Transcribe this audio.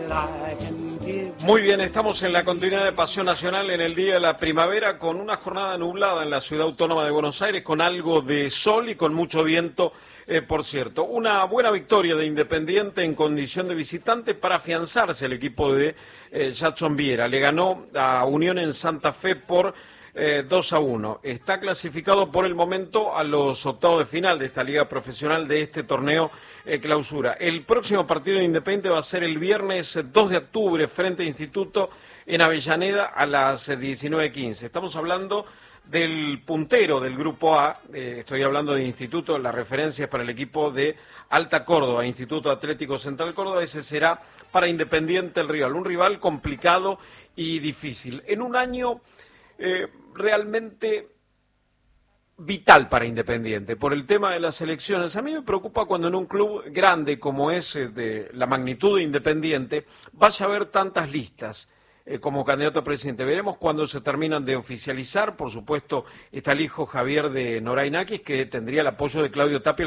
Muy bien, estamos en la continuidad de Pasión Nacional en el día de la primavera con una jornada nublada en la ciudad autónoma de Buenos Aires, con algo de sol y con mucho viento, por cierto. Una buena victoria de Independiente en condición de visitante para afianzarse el equipo de Jadson Viera. Le ganó a Unión en Santa Fe por 2-1. Está clasificado por el momento a los octavos de final de esta liga profesional, de este torneo clausura. El próximo partido de Independiente va a ser el viernes 2 de octubre frente a Instituto en Avellaneda a las 19:15. Estamos hablando del puntero del Grupo A, estoy hablando de Instituto, la referencia es para el equipo de Alta Córdoba, Instituto Atlético Central Córdoba. Ese será para Independiente el rival, un rival complicado y difícil. En un año realmente vital para Independiente, por el tema de las elecciones. A mí me preocupa cuando en un club grande como ese, de la magnitud de Independiente, vaya a haber tantas listas como candidato a presidente. Veremos cuando se terminan de oficializar. Por supuesto, está el hijo Javier de Noray Nakis, que tendría el apoyo de Claudio Tapia,